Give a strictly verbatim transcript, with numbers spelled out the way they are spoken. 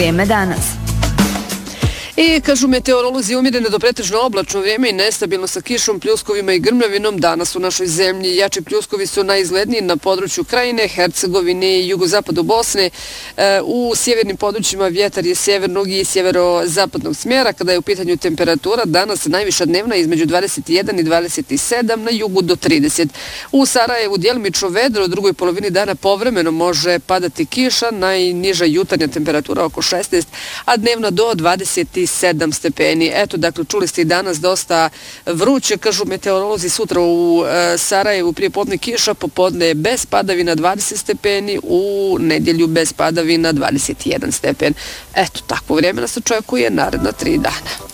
vrijeme danas. I kažu meteorolozi, umjereno do pretežno oblačno vrijeme i nestabilno sa kišom, pljuskovima i grmljavinom danas u našoj zemlji. Jači pljuskovi su najizgledniji na području Krajine, Hercegovine i jugozapadu Bosne. U sjevernim područjima vjetar je sjevernog i sjeverozapadnog smjera. Kada je u pitanju temperatura, danas najviša dnevna između dvadeset jedan i dvadeset sedam, na jugu do trideset. U Sarajevu djelimično vedro, u drugoj polovini dana povremeno može padati kiša, najniža jutarnja temperatura oko šesnaest, a dnevna do dvadeset sedam stepeni. Eto, dakle, čuli ste i danas dosta vruće, kažu meteorolozi, sutra u e, Sarajevu prije podne kiša, popodne bez padavina dvadeset stepeni, u nedjelju bez padavina dvadeset jedan stepen. Eto, takvo vrijeme nas očekuje naredna tri dana.